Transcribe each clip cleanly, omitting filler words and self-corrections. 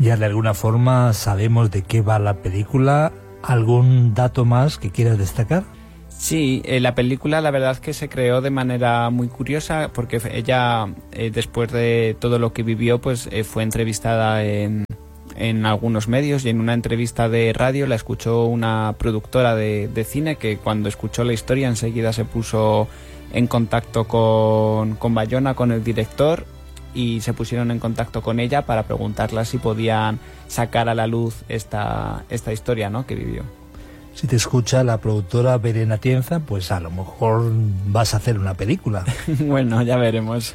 Ya de alguna forma sabemos de qué va la película. ¿Algún dato más que quieras destacar? Sí, la película la verdad es que se creó de manera muy curiosa porque ella, después de todo lo que vivió, pues fue entrevistada en algunos medios, y en una entrevista de radio la escuchó una productora de cine que cuando escuchó la historia enseguida se puso en contacto con Bayona, con el director, y se pusieron en contacto con ella para preguntarla si podían sacar a la luz esta historia, ¿no?, que vivió. Si te escucha la productora Belén Atienza, pues a lo mejor vas a hacer una película. Bueno, ya veremos.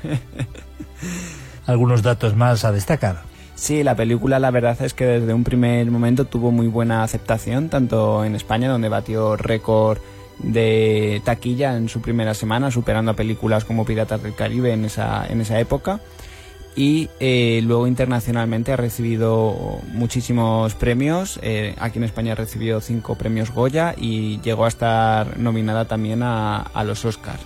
¿Algunos datos más a destacar? Sí, la película la verdad es que desde un primer momento tuvo muy buena aceptación, tanto en España, donde batió récord de taquilla en su primera semana, superando a películas como Piratas del Caribe en esa época, y luego internacionalmente ha recibido muchísimos premios. Aquí en España recibió 5 premios Goya y llegó a estar nominada también a los Oscars.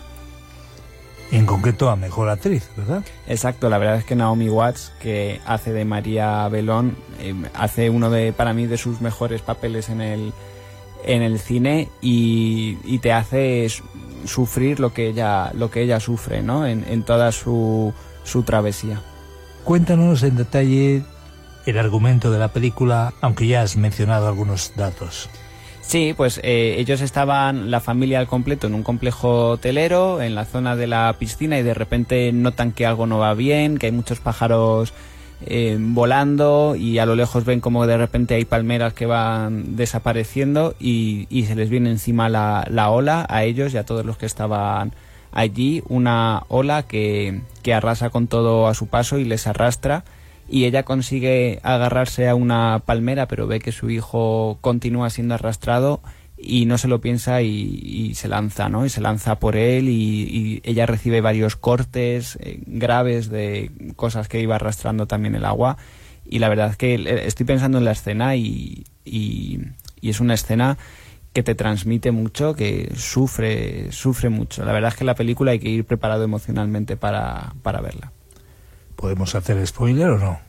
En concreto a Mejor Actriz, ¿verdad? Exacto, la verdad es que Naomi Watts, que hace de María Belón, hace uno para mí de sus mejores papeles en el cine, y te hace sufrir lo que ella sufre, ¿no?, en toda su travesía. Cuéntanos en detalle el argumento de la película, aunque ya has mencionado algunos datos. Sí, pues ellos estaban, la familia al completo, en un complejo hotelero, en la zona de la piscina, y de repente notan que algo no va bien, que hay muchos pájaros volando, y a lo lejos ven como de repente hay palmeras que van desapareciendo, y se les viene encima la ola a ellos y a todos los que estaban allí, una ola que arrasa con todo a su paso y les arrastra, y ella consigue agarrarse a una palmera, pero ve que su hijo continúa siendo arrastrado y no se lo piensa y se lanza, ¿no? Y se lanza por él, y ella recibe varios cortes graves de cosas que iba arrastrando también el agua. Y la verdad es que estoy pensando en la escena y es una escena que te transmite mucho, que sufre mucho. La verdad es que la película hay que ir preparado emocionalmente para verla. ¿Podemos hacer spoiler o no?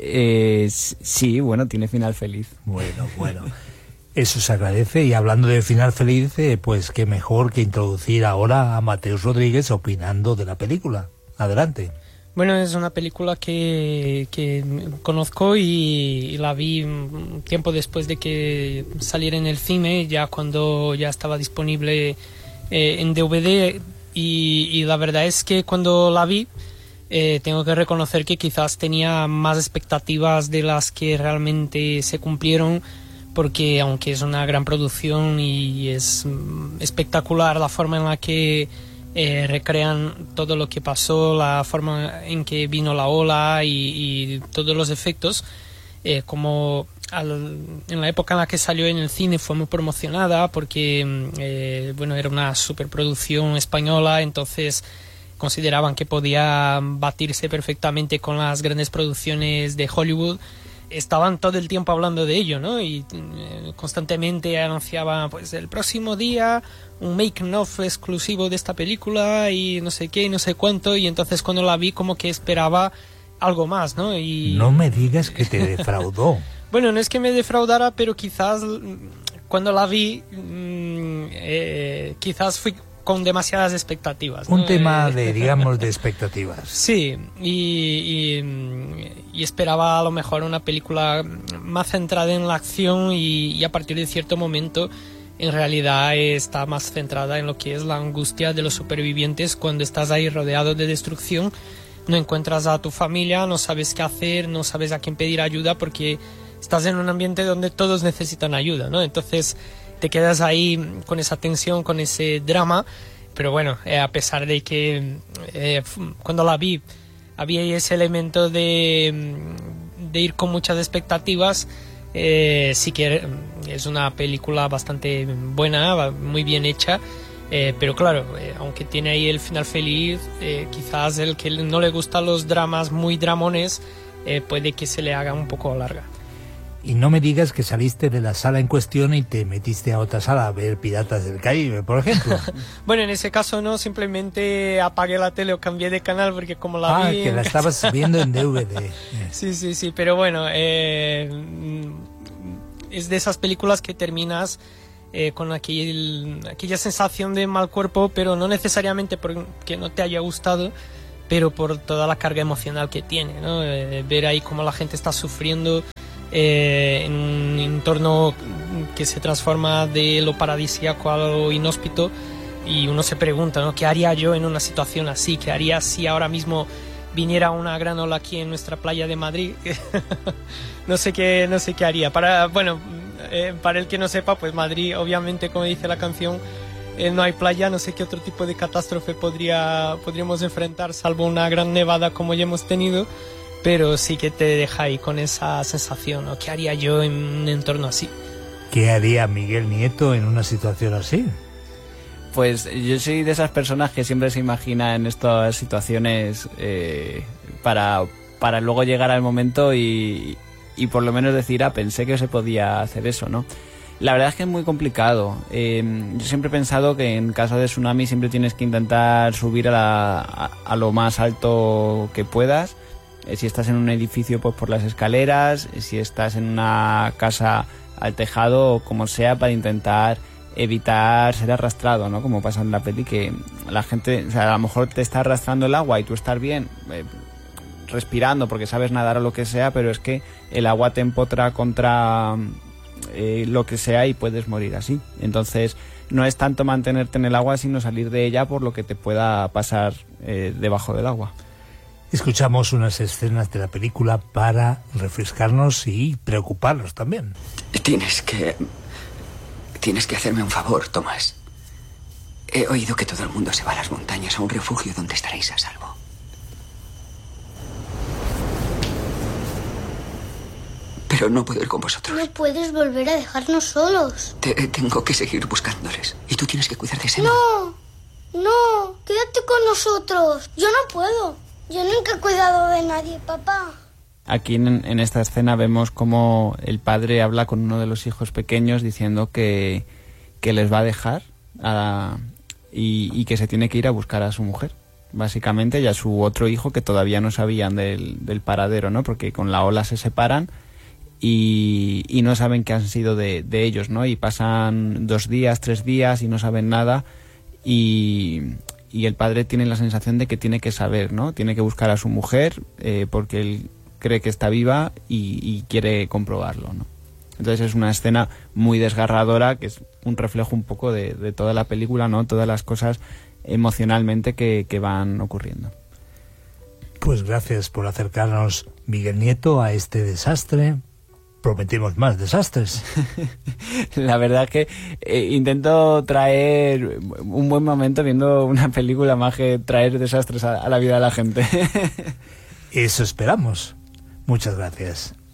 Sí, bueno, tiene final feliz. Bueno. Eso se agradece, y hablando de final feliz, pues qué mejor que introducir ahora a Mateus Rodríguez opinando de la película. Adelante. Bueno, es una película que conozco y la vi un tiempo después de que saliera en el cine, ya cuando ya estaba disponible en DVD, y la verdad es que cuando la vi tengo que reconocer que quizás tenía más expectativas de las que realmente se cumplieron, porque aunque es una gran producción y es espectacular la forma en la que recrean todo lo que pasó, la forma en que vino la ola y todos los efectos, como en la época en la que salió en el cine fue muy promocionada porque bueno, era una superproducción española, entonces consideraban que podía batirse perfectamente con las grandes producciones de Hollywood. Estaban todo el tiempo hablando de ello, ¿no? Y constantemente anunciaban, pues, el próximo día un making of exclusivo de esta película y no sé qué y no sé cuánto, y entonces cuando la vi como que esperaba algo más, ¿no? Y no me digas que te defraudó. Bueno, no es que me defraudara, pero quizás cuando la vi quizás fui con demasiadas expectativas, ¿no? Un tema digamos, de expectativas. Sí, y esperaba a lo mejor una película más centrada en la acción, y a partir de cierto momento en realidad está más centrada en lo que es la angustia de los supervivientes cuando estás ahí rodeado de destrucción, no encuentras a tu familia, no sabes qué hacer, no sabes a quién pedir ayuda porque estás en un ambiente donde todos necesitan ayuda, ¿no? Entonces te quedas ahí con esa tensión, con ese drama, pero bueno, a pesar de que cuando la vi había ese elemento de ir con muchas expectativas, sí que es una película bastante buena, muy bien hecha, pero claro, aunque tiene ahí el final feliz, quizás el que no le gustan los dramas muy dramones, puede que se le haga un poco larga. Y no me digas que saliste de la sala en cuestión y te metiste a otra sala a ver Piratas del Caribe, por ejemplo. Bueno, en ese caso no, simplemente apagué la tele o cambié de canal porque como la vi... que la estabas viendo en DVD. Sí, pero bueno, es de esas películas que terminas con aquella sensación de mal cuerpo, pero no necesariamente porque no te haya gustado, pero por toda la carga emocional que tiene, ¿no? Ver ahí cómo la gente está sufriendo en un entorno que se transforma de lo paradisíaco a lo inhóspito, y uno se pregunta, ¿no? ¿Qué haría yo en una situación así? ¿Qué haría si ahora mismo viniera una gran ola aquí en nuestra playa de Madrid? no sé qué haría. Para el que no sepa, pues Madrid, obviamente, como dice la canción, no hay playa. No sé qué otro tipo de catástrofe podríamos enfrentar, salvo una gran nevada como ya hemos tenido. Pero sí que te deja ahí con esa sensación, ¿no? ¿Qué haría yo en un entorno así? ¿Qué haría Miguel Nieto en una situación así? Pues yo soy de esas personas que siempre se imagina en estas situaciones para luego llegar al momento y por lo menos decir, pensé que se podía hacer eso, ¿no? La verdad es que es muy complicado. Yo siempre he pensado que en caso de tsunami siempre tienes que intentar subir a lo más alto que puedas. Si estás en un edificio, pues por las escaleras, si estás en una casa al tejado o como sea, para intentar evitar ser arrastrado, ¿no? Como pasa en la peli, que la gente, o sea, a lo mejor te está arrastrando el agua y tú estás bien respirando porque sabes nadar o lo que sea, pero es que el agua te empotra contra lo que sea y puedes morir así. Entonces no es tanto mantenerte en el agua, sino salir de ella por lo que te pueda pasar debajo del agua. Escuchamos unas escenas de la película para refrescarnos y preocuparnos también. Tienes que hacerme un favor, Tomás. He oído que todo el mundo se va a las montañas, a un refugio donde estaréis a salvo. Pero no puedo ir con vosotros. No puedes volver a dejarnos solos. Tengo que seguir buscándoles. Y tú tienes que cuidar de Sema. No, quédate con nosotros. Yo no puedo. Yo nunca he cuidado de nadie, papá. Aquí en esta escena vemos cómo el padre habla con uno de los hijos pequeños diciendo que les va a dejar y que se tiene que ir a buscar a su mujer, básicamente, y a su otro hijo que todavía no sabían del paradero, ¿no? Porque con la ola se separan y no saben qué han sido de ellos, ¿no? Y pasan 2 días, 3 días y no saben nada y el padre tiene la sensación de que tiene que saber, ¿no? Tiene que buscar a su mujer porque él cree que está viva y quiere comprobarlo, ¿no? Entonces es una escena muy desgarradora, que es un reflejo un poco de toda la película, ¿no? Todas las cosas emocionalmente que van ocurriendo. Pues gracias por acercarnos, Miguel Nieto, a este desastre. Prometimos más desastres. La verdad es que intento traer un buen momento viendo una película más que traer desastres a la vida de la gente. Eso esperamos. Muchas gracias.